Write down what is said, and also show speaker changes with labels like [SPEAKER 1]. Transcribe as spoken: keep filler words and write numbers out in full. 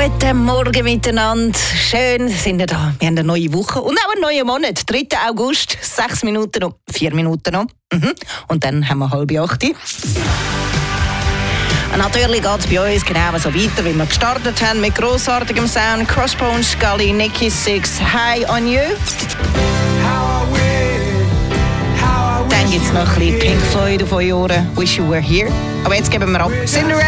[SPEAKER 1] Guten Morgen miteinander. Schön, sind wir da. Wir haben eine neue Woche und auch einen neuen Monat. dritter August, sechs Minuten noch, vier Minuten noch. Mhm. Und dann haben wir halb acht. Und natürlich geht es bei uns genau so weiter, wie wir gestartet haben, mit grossartigem Sound. Crossbones, Scully, Nikki Sixx, High on You. Dann gibt es noch ein bisschen Pink Floyd auf eure Ohren. Wish You Were Here. Aber jetzt geben wir ab. Cinderella.